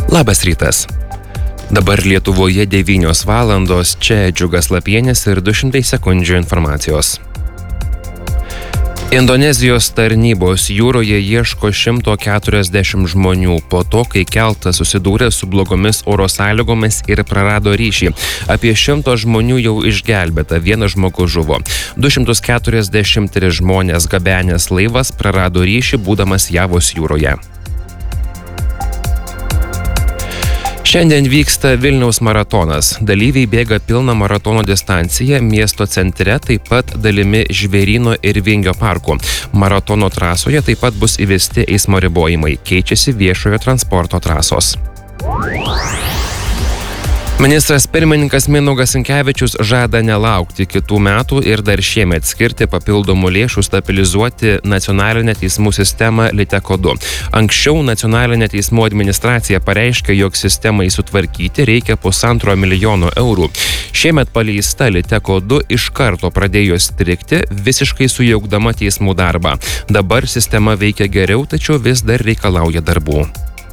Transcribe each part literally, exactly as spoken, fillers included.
Labas rytas. Dabar Lietuvoje devynios valandos, čia Džiugas Lapienis ir du šimtai sekundžių informacijos. Indonezijos tarnybos jūroje ieško šimto keturiasdešimt žmonių po to, kai keltas susidūrė su blogomis oro sąlygomis ir prarado ryšį. Apie šimto žmonių jau išgelbėta, vienas žmogus žuvo. du šimtus keturiasdešimt trys žmonės gabenęs laivas prarado ryšį, būdamas Javos jūroje. Šiandien vyksta Vilniaus maratonas. Dalyviai bėga pilną maratono distanciją miesto centre, taip pat dalimi Žvėryno ir Vingio parkų. Maratono trasoje taip pat bus įvesti eismo ribojimai, keičiasi viešojo transporto trasos. Ministras pirmininkas Mindaugas Sinkevičius žada nelaukti kitų metų ir dar šiemet skirti papildomų lėšų stabilizuoti nacionalinę teismų sistemą Liteko du. Anksčiau nacionalinė teismų administracija pareiškė, jog sistemai sutvarkyti reikia pusantro milijono eurų. Šiemet paleista Liteko du iš karto pradėjo strigti, visiškai sujaukdama teismų darbą. Dabar sistema veikia geriau, tačiau vis dar reikalauja darbų.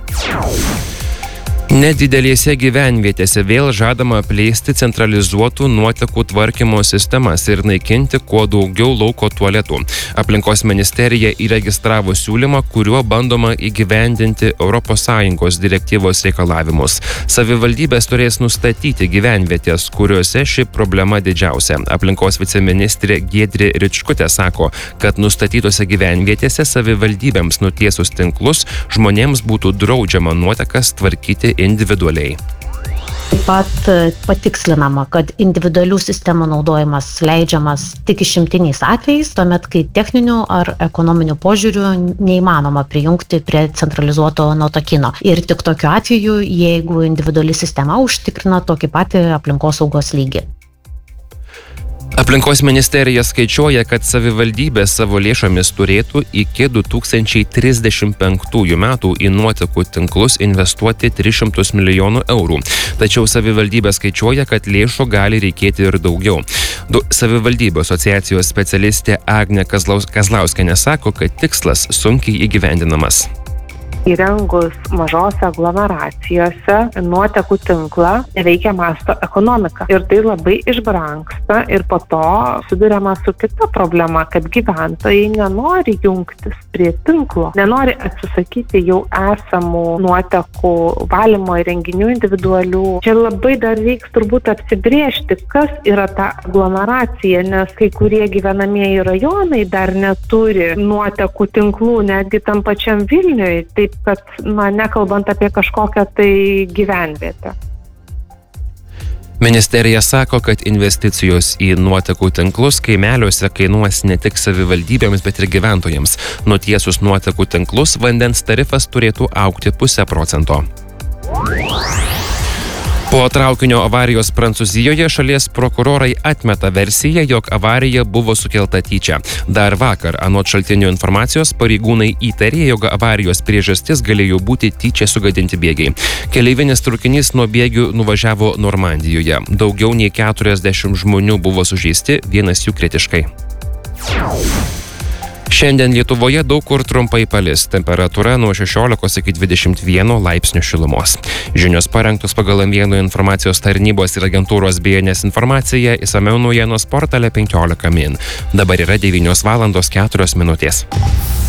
Nedidelėse gyvenvietėse vėl žadama plėsti centralizuotų nuotekų tvarkymo sistemas ir naikinti kuo daugiau lauko tualetų. Aplinkos ministerija įregistravo siūlymą, kuriuo bandoma įgyvendinti Europos Sąjungos direktyvos reikalavimus. Savivaldybės turės nustatyti gyvenvietės, kuriuose ši problema didžiausia. Aplinkos viceministrė Giedrė Ričkutė sako, kad nustatytose gyvenvietėse savivaldybėms nutiesus tinklus žmonėms būtų draudžiama nuotekas tvarkyti individualiai. Taip pat patikslinama, kad individualių sistemų naudojimas leidžiamas tik išimtiniais atvejais, tuomet, kai techninių ar ekonominių požiūrių neįmanoma prijungti prie centralizuoto nuotekino. Ir tik tokiu atveju, jeigu individuali sistema užtikrina tokį patį aplinkosaugos lygį. Aplinkos ministerija skaičiuoja, kad savivaldybė savo lėšomis turėtų iki du tūkstančiai trisdešimt penktųjų metų į nuotekų tinklus investuoti tris šimtus milijonų eurų. Tačiau savivaldybė skaičiuoja, kad lėšų gali reikėti ir daugiau. Du savivaldybių asociacijos specialistė Agnė Kazlaus, Kazlauskienė sako, kad tikslas sunkiai įgyvendinamas. Įrengus mažose aglomeracijose nuotekų tinklą veikia masto ekonomika. Ir tai labai išbrangsta ir po to susiduriama su kita problema, kad gyventojai nenori jungtis prie tinklo, nenori atsisakyti jau esamų nuotekų valymo įrenginių individualių. Čia labai dar reiks turbūt apsibrėžti, kas yra ta aglomeracija, nes kai kurie gyvenamieji rajonai dar neturi nuotekų tinklų, netgi tam pačiam Vilniui. Taip kad, na, nekalbant apie kažkokią tai gyvenvietę. Ministerija sako, kad investicijos į nuotekų tinklus kaimeliuose kainuos ne tik savivaldybėms, bet ir gyventojams. Nutiesus nuotekų tinklus, vandens tarifas turėtų augti pusę procento. Po traukinio avarijos Prancūzijoje šalies prokurorai atmeta versiją, jog avarija buvo sukelta tyčia. Dar vakar, anot šaltinių informacijos, pareigūnai įtarė, jog avarijos priežastis galėjo būti tyčia sugadinti bėgiai. Keleivinis traukinys nuo bėgių nuvažiavo Normandijoje. Daugiau nei keturiasdešimt žmonių buvo sužeisti, vienas jų kritiškai. Šiandien Lietuvoje daug kur trumpai palis, temperatūra nuo šešiolikos iki dvidešimt vieno laipsnių šilumos. Žinios parengtos pagal M vieno informacijos tarnybos ir agentūros B N S informaciją, išsamiau naujienos portale penkiolika min. Dabar yra devynios valandos keturios minutės.